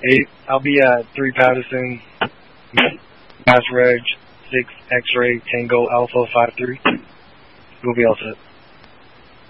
8. I'll be at 3 Patterson, Mass Reg 6 X-Ray Tango Alpha 53. We'll be all set.